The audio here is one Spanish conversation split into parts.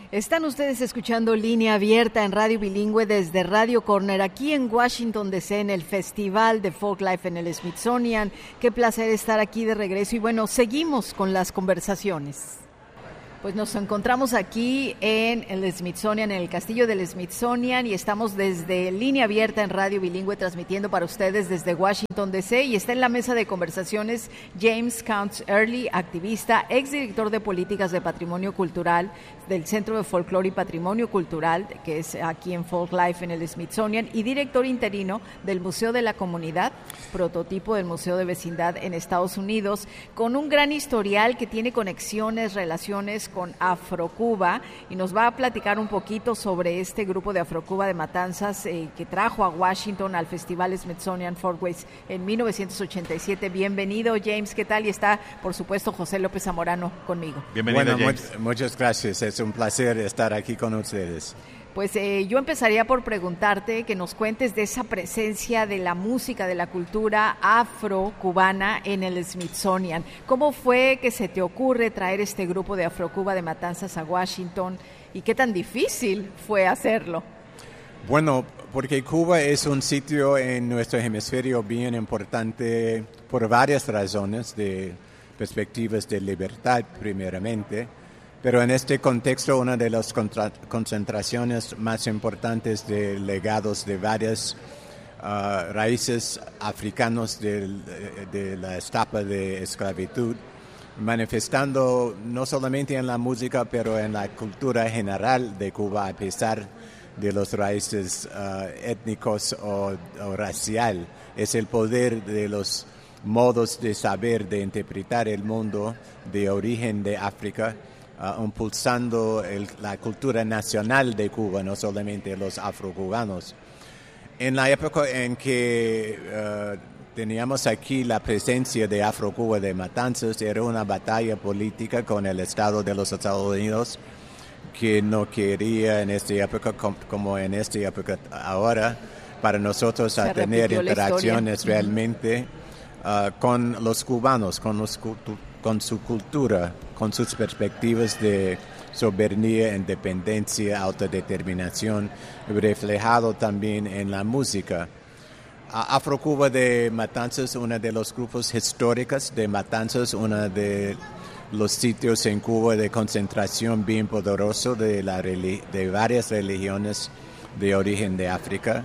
Están ustedes escuchando Línea Abierta en Radio Bilingüe desde Radio Corner, aquí en Washington, D.C., en el Festival de Folklife en el Smithsonian. Qué placer estar aquí de regreso y bueno, seguimos con las conversaciones. Pues nos encontramos aquí en el Smithsonian, en el Castillo del Smithsonian, y estamos desde Línea Abierta en Radio Bilingüe transmitiendo para ustedes desde Washington, D.C. y está en la mesa de conversaciones James Counts Early, activista, exdirector de políticas de patrimonio cultural del Centro de Folclore y Patrimonio Cultural, que es aquí en Folklife en el Smithsonian, y director interino del Museo de la Comunidad, prototipo del Museo de Vecindad en Estados Unidos, con un gran historial que tiene conexiones, relaciones con Afrocuba, y nos va a platicar un poquito sobre este grupo de Afrocuba de Matanzas que trajo a Washington al Festival Smithsonian Folkways en 1987. Bienvenido, James, ¿qué tal? Y está, por supuesto, José López Zamorano conmigo. Bienvenido, James. Muchas gracias, es un placer estar aquí con ustedes. Pues yo empezaría por preguntarte que nos cuentes de esa presencia de la música, de la cultura afro-cubana en el Smithsonian. ¿Cómo fue que se te ocurre traer este grupo de Afrocuba de Matanzas a Washington y qué tan difícil fue hacerlo? Bueno, porque Cuba es un sitio en nuestro hemisferio bien importante por varias razones, de perspectivas de libertad primeramente. Pero en este contexto, una de las concentraciones más importantes de legados de varias raíces africanos de la etapa de esclavitud, manifestando no solamente en la música, pero en la cultura general de Cuba, a pesar de los raíces étnicos o racial. Es el poder de los modos de saber, de interpretar el mundo de origen de África, impulsando la cultura nacional de Cuba, no solamente los afrocubanos. En la época en que teníamos aquí la presencia de Afrocuba de Matanzas, era una batalla política con el Estado de los Estados Unidos, que no quería en esta época, como en esta época ahora, para nosotros tener interacciones realmente con los cubanos, con su cultura, con sus perspectivas de soberanía, independencia, autodeterminación, reflejado también en la música. Afrocuba de Matanzas, uno de los grupos históricos de Matanzas, uno de los sitios en Cuba de concentración bien poderoso de varias religiones de origen de África.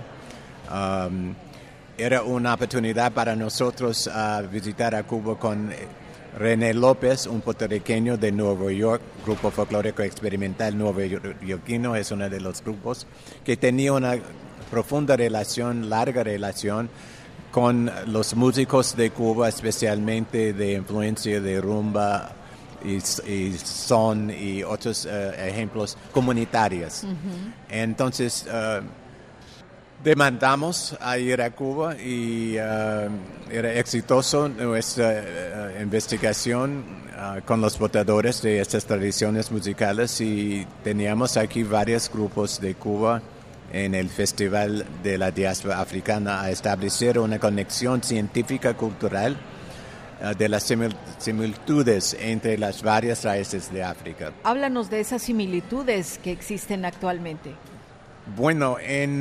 Era una oportunidad para nosotros visitar a Cuba con René López, un puertorriqueño de Nueva York, grupo folclórico experimental nuevoyorquino, es uno de los grupos que tenía una profunda relación, larga relación con los músicos de Cuba, especialmente de influencia de rumba y son y otros ejemplos comunitarios. Uh-huh. Entonces, demandamos a ir a Cuba y era exitoso nuestra investigación con los portadores de estas tradiciones musicales y teníamos aquí varios grupos de Cuba en el Festival de la Diáspora Africana a establecer una conexión científica cultural de las similitudes entre las varias raíces de África. Háblanos de esas similitudes que existen actualmente. Bueno,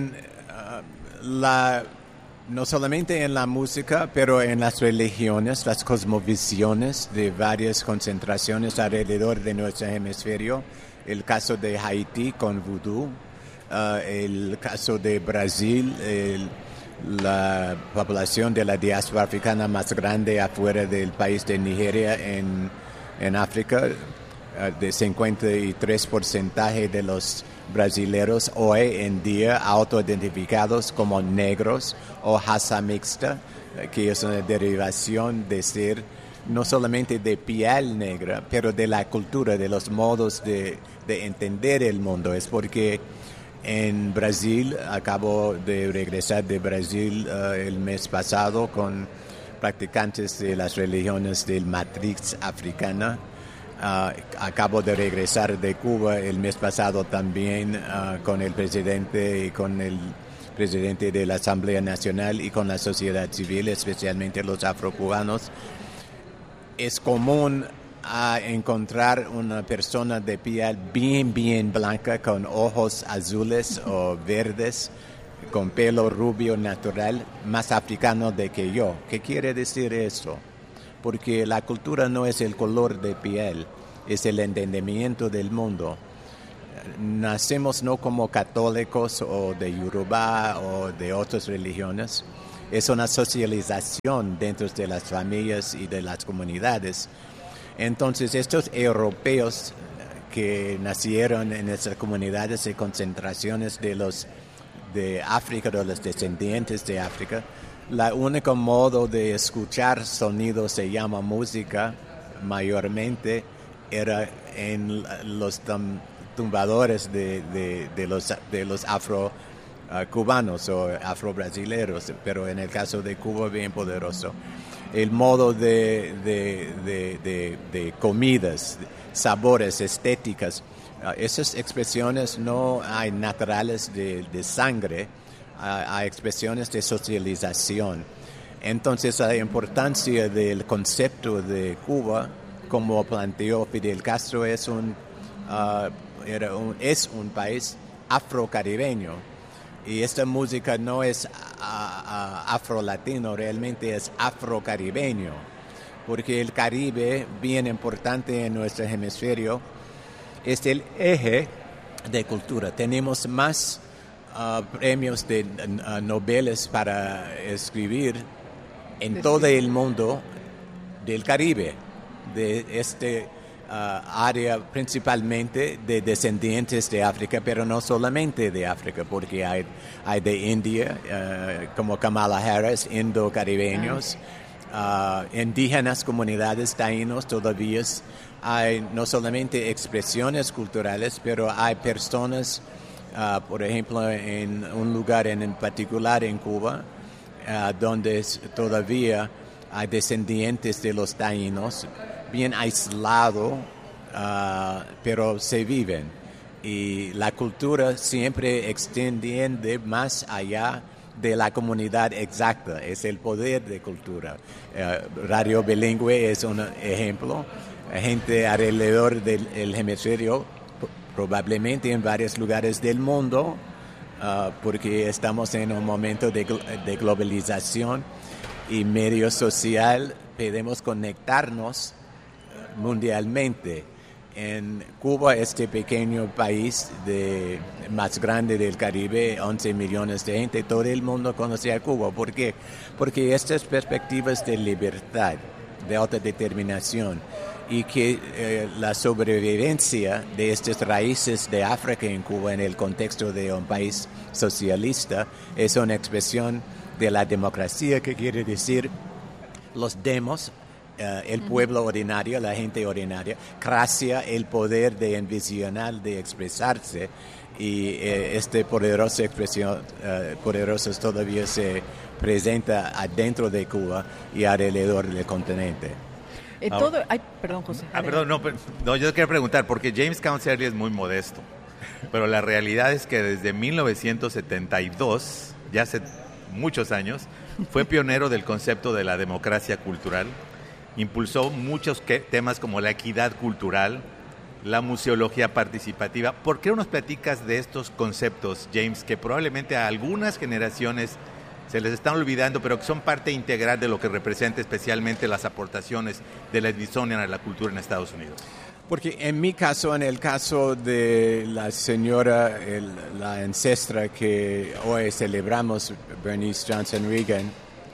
no solamente en la música, pero en las religiones, las cosmovisiones de varias concentraciones alrededor de nuestro hemisferio. El caso de Haití con vudú, el caso de Brasil, la población de la diáspora africana más grande afuera del país de Nigeria en África, de 53% de los brasileños hoy en día autoidentificados como negros o raza mixta, que es una derivación de ser no solamente de piel negra, pero de la cultura, de los modos de entender el mundo. Es porque en Brasil, acabo de regresar de Brasil el mes pasado con practicantes de las religiones del matriz africana. Acabo de regresar de Cuba el mes pasado también con el presidente y con el presidente de la Asamblea Nacional y con la sociedad civil, especialmente los afrocubanos. Es común a encontrar una persona de piel bien blanca, con ojos azules o verdes, con pelo rubio natural, más africano de que yo. ¿Qué quiere decir eso? Porque la cultura no es el color de piel, es el entendimiento del mundo. Nacemos no como católicos o de Yoruba o de otras religiones. Es una socialización dentro de las familias y de las comunidades. Entonces, estos europeos que nacieron en esas comunidades de concentraciones de África, de los descendientes de África, el único modo de escuchar sonidos se llama música, mayormente era en los tumbadores de los afro-cubanos o afro-brasileros, pero en el caso de Cuba bien poderoso. El modo de comidas, sabores, estéticas, esas expresiones no hay naturales de sangre, hay expresiones de socialización. Entonces la importancia del concepto de Cuba, como planteó Fidel Castro, es un país afrocaribeño. Y esta música no es afro-latino, realmente es afrocaribeño, porque el Caribe, bien importante en nuestro hemisferio, es el eje de cultura. Tenemos más premios de noveles para escribir en todo el mundo del Caribe, de este área principalmente de descendientes de África, pero no solamente de África, porque hay de India, como Kamala Harris, indo-caribeños, indígenas, comunidades taínos todavía. Hay no solamente expresiones culturales, pero hay personas, por ejemplo, en un lugar en particular en Cuba, donde todavía hay descendientes de los taínos, bien aislado, pero se viven. Y la cultura siempre extiende más allá de la comunidad exacta, es el poder de cultura. Radio Bilingüe es un ejemplo. Gente alrededor del hemisferio, probablemente en varios lugares del mundo, porque estamos en un momento de globalización y medio social, podemos conectarnos mundialmente. En Cuba, este pequeño país más grande del Caribe, 11 millones de gente, todo el mundo conoce a Cuba. ¿Por qué? Porque estas perspectivas de libertad, de autodeterminación, y que la sobrevivencia de estas raíces de África en Cuba en el contexto de un país socialista es una expresión de la democracia, que quiere decir los demos, el pueblo ordinario, la gente ordinaria, cracia, el poder de envisionar, de expresarse, y esta poderosa expresión, poderosa todavía se presenta adentro de Cuba y alrededor del continente. Perdón, José. No, yo quería preguntar, porque James County Early es muy modesto, pero la realidad es que desde 1972, ya hace muchos años, fue pionero del concepto de la democracia cultural, impulsó muchos temas como la equidad cultural, la museología participativa. ¿Por qué no nos platicas de estos conceptos, James, que probablemente a algunas generaciones se les están olvidando, pero que son parte integral de lo que representa especialmente las aportaciones de la Smithsonian a la cultura en Estados Unidos? Porque en mi caso, en el caso de la señora, la ancestra que hoy celebramos, Bernice Johnson Reagan,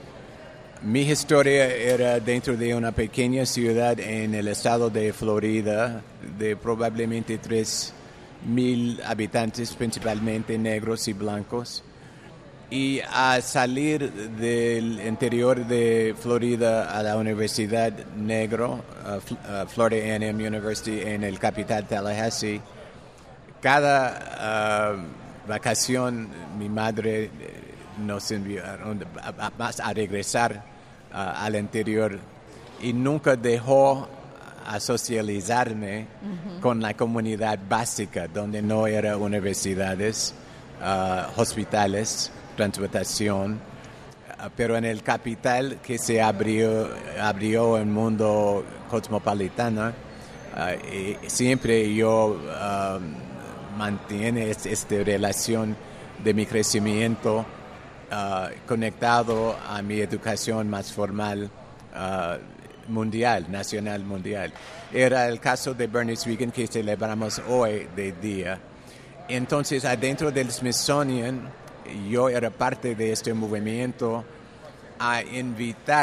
mi historia era dentro de una pequeña ciudad en el estado de Florida, de probablemente 3,000 habitantes, principalmente negros y blancos. Y a salir del interior de Florida a la Universidad Negro, Florida A&M University en el capital Tallahassee, cada vacación mi madre nos envió a regresar al interior y nunca dejó a socializarme con la comunidad básica, donde no eran universidades, hospitales, transportación, pero en el capital que se abrió el mundo cosmopolitano, siempre yo mantengo esta relación de mi crecimiento conectado a mi educación más formal mundial, nacional mundial. Era el caso de Bernie Swigan que celebramos hoy de día. Entonces, adentro del Smithsonian, yo era parte de este movimiento a invitar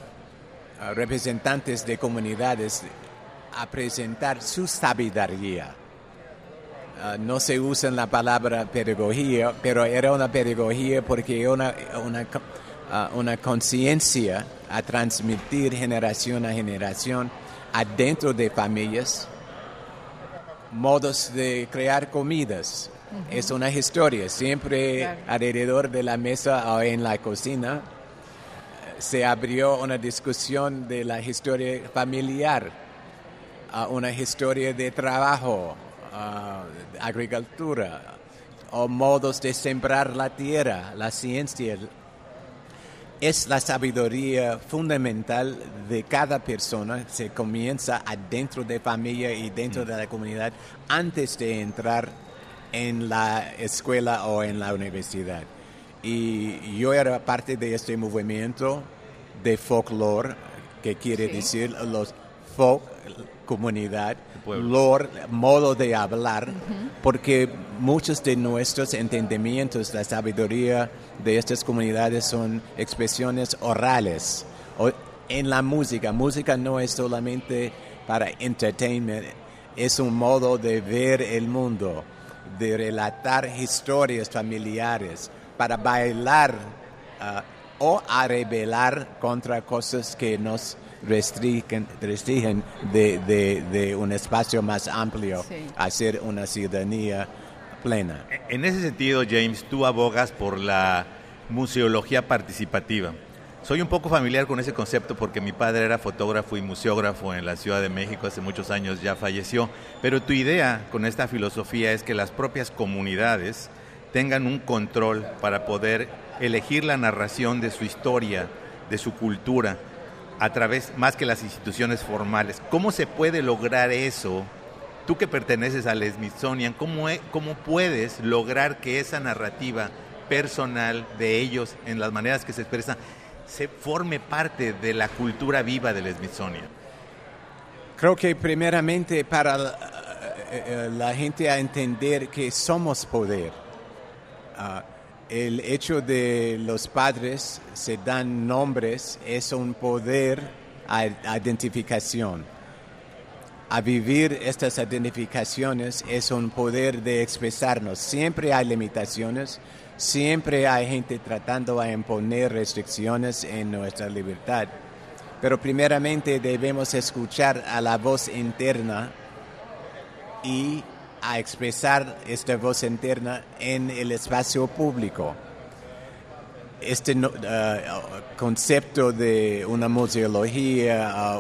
a representantes de comunidades a presentar su sabiduría. No se usa la palabra pedagogía, pero era una pedagogía porque una conciencia a transmitir generación a generación adentro de familias, modos de crear comidas. Uh-huh. Es una historia, siempre claro. Alrededor de la mesa o en la cocina se abrió una discusión de la historia familiar, una historia de trabajo, agricultura, o modos de sembrar la tierra, la ciencia. Es la sabiduría fundamental de cada persona. Se comienza adentro de familia y dentro de la comunidad antes de entrar en la escuela o en la universidad. Y yo era parte de este movimiento de folklore, que quiere decir los folk, comunidad, lore, modo de hablar, porque muchos de nuestros entendimientos, la sabiduría de estas comunidades son expresiones orales. En la música no es solamente para entertainment, es un modo de ver el mundo, de relatar historias familiares, para bailar o a rebelar contra cosas que nos restringen de un espacio más amplio, hacer una ciudadanía plena. En ese sentido, James, tú abogas por la museología participativa. Soy un poco familiar con ese concepto porque mi padre era fotógrafo y museógrafo en la Ciudad de México, hace muchos años ya falleció, pero tu idea con esta filosofía es que las propias comunidades tengan un control para poder elegir la narración de su historia, de su cultura, a través más que las instituciones formales. ¿Cómo se puede lograr eso? Tú que perteneces al Smithsonian, ¿cómo puedes lograr que esa narrativa personal de ellos, en las maneras que se expresan, se forme parte de la cultura viva del Smithsonian? Creo que primeramente para la gente a entender que somos poder. El hecho de los padres se dan nombres es un poder a identificación. A vivir estas identificaciones es un poder de expresarnos. Siempre hay limitaciones, siempre hay gente tratando de imponer restricciones en nuestra libertad. Pero primeramente debemos escuchar a la voz interna y a expresar esta voz interna en el espacio público. Este concepto de una museología,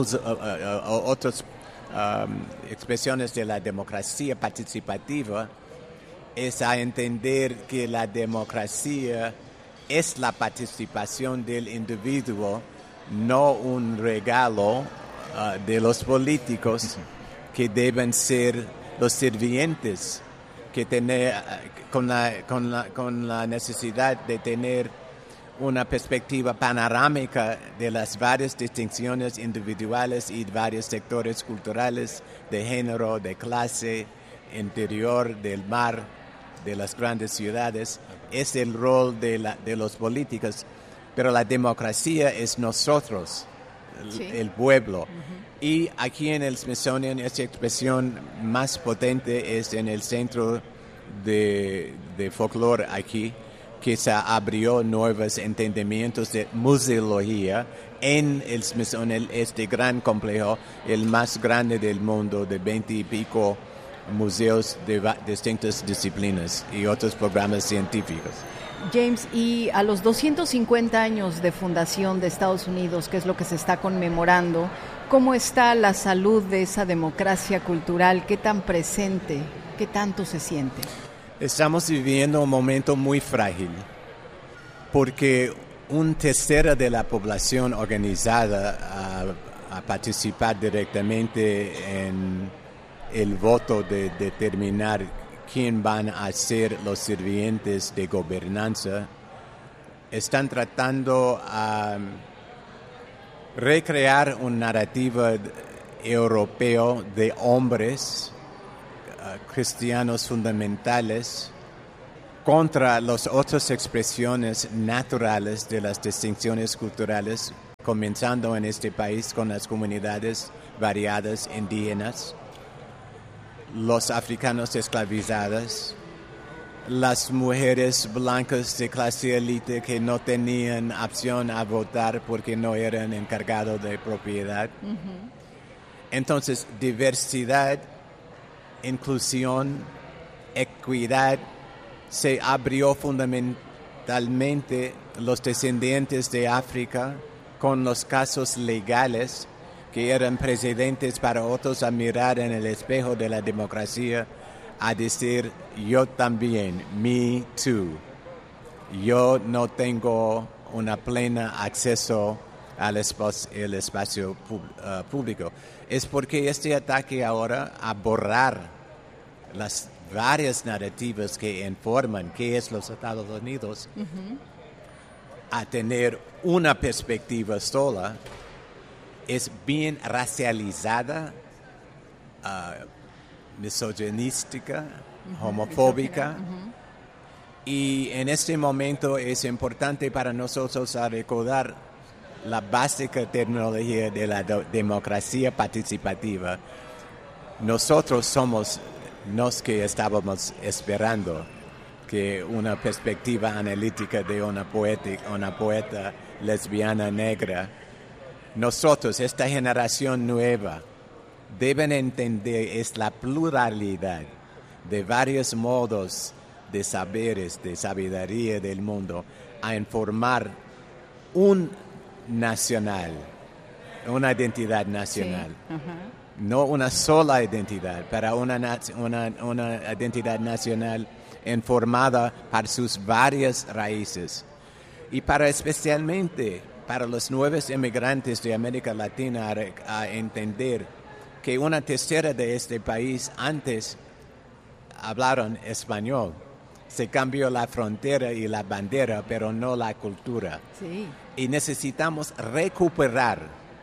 otras expresiones de la democracia participativa es a entender que la democracia es la participación del individuo, no un regalo de los políticos que deben ser los sirvientes, que tener con la necesidad de tener una perspectiva panorámica de las varias distinciones individuales y varios sectores culturales, de género, de clase, interior, del mar, de las grandes ciudades. Es el rol de los políticos, pero la democracia es nosotros, el pueblo. Uh-huh. Y aquí en el Smithsonian esta expresión más potente es en el centro de folclore aquí, que se abrió nuevos entendimientos de museología en el Smithsonian, este gran complejo, el más grande del mundo, de 20 y pico museos de distintas disciplinas y otros programas científicos. James, y a los 250 años de fundación de Estados Unidos, que es lo que se está conmemorando, ¿cómo está la salud de esa democracia cultural? ¿Qué tan presente? ¿Qué tanto se siente? Estamos viviendo un momento muy frágil, porque un tercero de la población organizada a participar directamente en el voto de determinar quién van a ser los sirvientes de gobernanza, están tratando a recrear un narrativo europeo de hombres cristianos fundamentales contra las otras expresiones naturales de las distinciones culturales, comenzando en este país con las comunidades variadas indígenas, los africanos esclavizados, las mujeres blancas de clase élite que no tenían opción a votar porque no eran encargados de propiedad. Uh-huh. Entonces, diversidad, inclusión, equidad, se abrió fundamentalmente los descendientes de África con los casos legales que eran precedentes para otros a mirar en el espejo de la democracia, a decir, yo también, me too. Yo no tengo una plena acceso al espacio público. Es porque este ataque ahora a borrar las varias narrativas que informan qué es los Estados Unidos, uh-huh, a tener una perspectiva sola, es bien racializada, misoginística, uh-huh, homofóbica, uh-huh. Y en este momento es importante para nosotros a recordar la básica terminología de la democracia participativa. Nosotros somos los que estábamos esperando que una perspectiva analítica de una poeta lesbiana negra. Nosotros, esta generación nueva, deben entender es la pluralidad de varios modos de saberes, de sabiduría del mundo, a informar un nacional, una identidad nacional. Sí. Uh-huh. No una sola identidad, pero una identidad nacional informada por sus varias raíces. Y especialmente para los nuevos inmigrantes de América Latina a entender que una tercera de este país antes hablaron español. Se cambió la frontera y la bandera, pero no la cultura. Sí. Y necesitamos recuperar,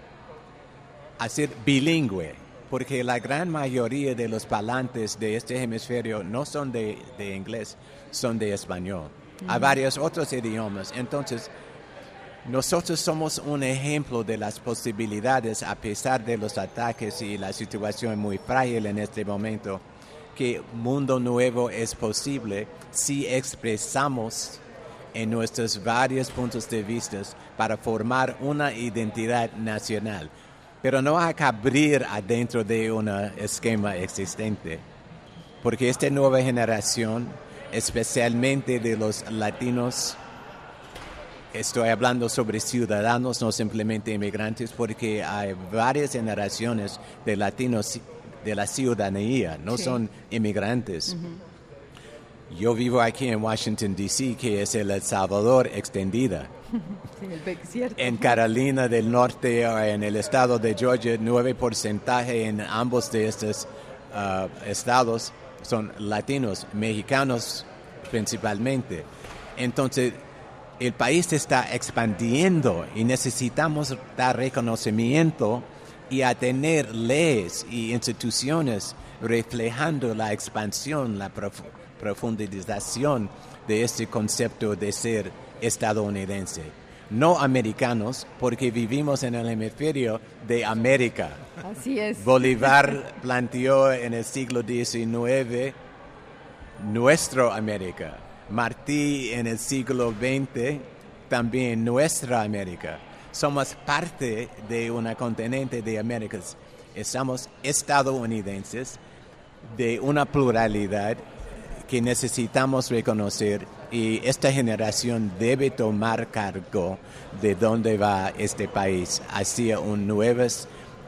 hacer bilingüe, porque la gran mayoría de los parlantes de este hemisferio no son de inglés, son de español. Uh-huh. Hay varios otros idiomas. Entonces, nosotros somos un ejemplo de las posibilidades, a pesar de los ataques y la situación muy frágil en este momento, que mundo nuevo es posible si expresamos en nuestros varios puntos de vista para formar una identidad nacional. Pero no hay que abrir adentro de un esquema existente, porque esta nueva generación, especialmente de los latinos, estoy hablando sobre ciudadanos, no simplemente inmigrantes, porque hay varias generaciones de latinos de la ciudadanía, no sí. Son inmigrantes. Uh-huh. Yo vivo aquí en Washington, D.C., que es El Salvador extendida. Sí, en Carolina del Norte o en el estado de Georgia, 9% en ambos de estos estados son latinos, mexicanos principalmente. Entonces, el país está expandiendo y necesitamos dar reconocimiento y a tener leyes y instituciones reflejando la expansión, la profundización de este concepto de ser estadounidense. No americanos, porque vivimos en el hemisferio de América. Así es. Bolívar planteó en el siglo XIX nuestra América. Martí en el siglo XX también nuestra América. Somos parte de un continente de Américas. Estamos estadounidenses de una pluralidad que necesitamos reconocer, y esta generación debe tomar cargo de dónde va este país hacia nuevos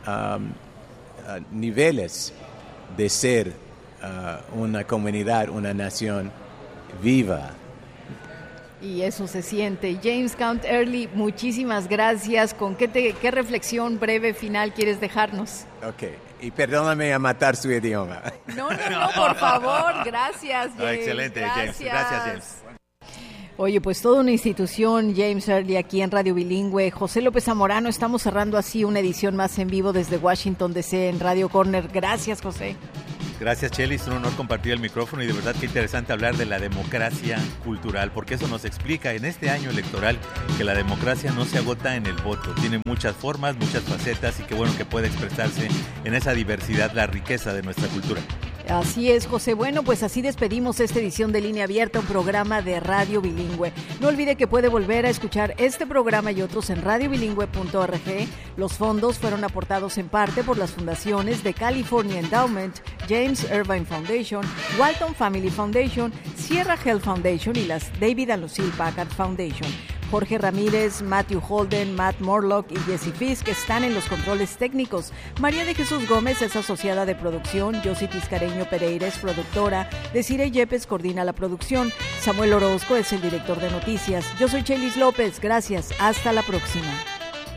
niveles de ser una comunidad, una nación viva. Y eso se siente. James Count Early, muchísimas gracias. ¿Con qué reflexión breve final quieres dejarnos? Ok, y perdóname a matar su idioma. No, por favor, gracias, James. Excelente, gracias. James. Gracias, James. Oye, pues toda una institución, James Early, aquí en Radio Bilingüe. José López Zamorano, estamos cerrando así una edición más en vivo desde Washington, D.C. en Radio Corner. Gracias, José. Gracias, Chely, es un honor compartir el micrófono y de verdad que interesante hablar de la democracia cultural, porque eso nos explica en este año electoral que la democracia no se agota en el voto, tiene muchas formas, muchas facetas y qué bueno que puede expresarse en esa diversidad la riqueza de nuestra cultura. Así es, José. Bueno, pues así despedimos esta edición de Línea Abierta, un programa de Radio Bilingüe. No olvide que puede volver a escuchar este programa y otros en radiobilingüe.org. Los fondos fueron aportados en parte por las fundaciones de California Endowment, James Irvine Foundation, Walton Family Foundation, Sierra Health Foundation y las David and Lucille Packard Foundation. Jorge Ramírez, Matthew Holden, Matt Morlock y Jesse Fisk están en los controles técnicos. María de Jesús Gómez es asociada de producción, Yossi Tiscareño Pereira es productora, Desiree Yepes coordina la producción, Samuel Orozco es el director de noticias. Yo soy Chelis López, gracias, hasta la próxima.